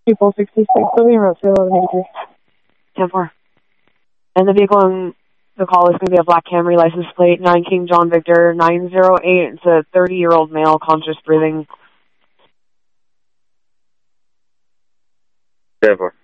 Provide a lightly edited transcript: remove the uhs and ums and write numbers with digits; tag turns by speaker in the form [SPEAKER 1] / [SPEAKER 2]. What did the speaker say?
[SPEAKER 1] People 66, Living Road 1183.
[SPEAKER 2] 10-4. And the vehicle in the call is going to be a black Camry, license plate 9 King John Victor 908. It's a 30-year-old male, conscious breathing.
[SPEAKER 3] 10-4.